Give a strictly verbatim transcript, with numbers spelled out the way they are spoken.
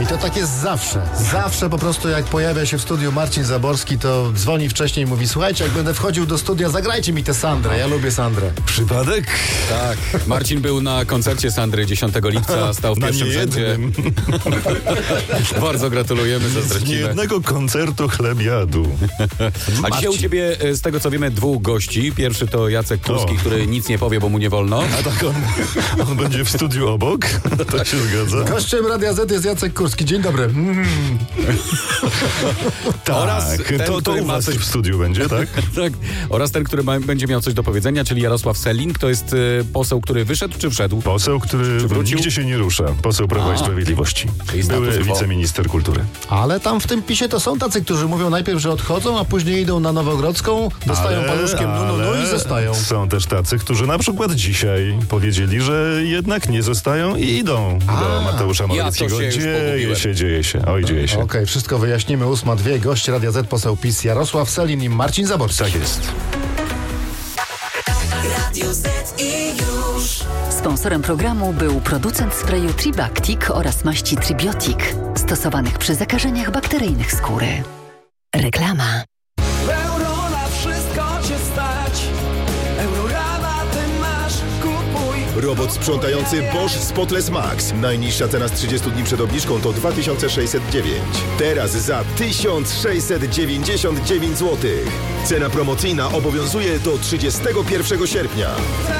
I to tak jest zawsze. Zawsze po prostu jak pojawia się w studiu Marcin Zaborski, to dzwoni wcześniej i mówi: słuchajcie, jak będę wchodził do studia, zagrajcie mi tę Sandrę. Ja lubię Sandrę. Przypadek? Tak. Marcin był na koncercie Sandry dziesiątego lipca, stał w Na pierwszym rzędzie. Bardzo gratulujemy, Z zazdrościmy. niejednego koncertu chleb jadł. A dzisiaj u ciebie, z tego co wiemy, dwóch gości. Pierwszy to Jacek Kurski, O. który nic nie powie, bo mu nie wolno. A tak on, on będzie w studiu obok? To się zgadza? Gościem Radia Z jest Jacek Kurski. Dzień dobry. Mm. Tak, Oraz ten, to, to który u ma was coś- w studiu będzie, tak? Tak. Oraz ten, który ma, będzie miał coś do powiedzenia, czyli Jarosław Selling. To jest y, poseł, który wyszedł czy wszedł? Poseł, który wrócił? nigdzie się nie rusza. Poseł Prawa A. i Sprawiedliwości. Czyli status Były quo. wiceminister kultury. Ale tam w tym PiSie to są tacy, którzy mówią najpierw, że odchodzą, a później idą na Nowogrodzką, dostają Ale- paluszkiem no, no, no i ale zostają. Są też tacy, którzy na przykład dzisiaj powiedzieli, że jednak nie zostają i idą do Mateusza Morawieckiego. Ja to się już dzieje pogubiłem. się, dzieje się. Oj, dzieje się. Okej, wszystko wyjaśnimy. Ósma dwie. Gość Radia Z, poseł PiS Jarosław Sellin i Marcin Zaborski. Tak jest. Radio Z i już. Sponsorem programu był producent sprayu Tribactic oraz maści Tribiotic, stosowanych przy zakażeniach bakteryjnych skóry. Reklama. Euro na wszystko cię stać. Eurorabaty masz, kupuj. Robot sprzątający Bosch Spotless Max. Najniższa cena z trzydziestu dni przed obniżką to dwa tysiące sześćset dziewięć. Teraz za tysiąc sześćset dziewięćdziesiąt dziewięć złotych. Cena promocyjna obowiązuje do trzydziestego pierwszego sierpnia.